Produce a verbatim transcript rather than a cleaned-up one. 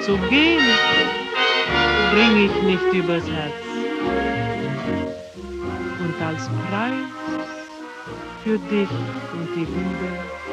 zu gehen, bring ich nicht übers Herz. Und als Preis für dich und die Liebe